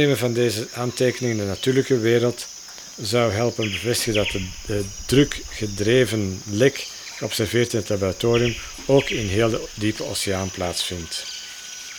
Van deze aantekeningen in de natuurlijke wereld zou helpen bevestigen dat de drukgedreven lek geobserveerd in het laboratorium ook in heel de diepe oceaan plaatsvindt.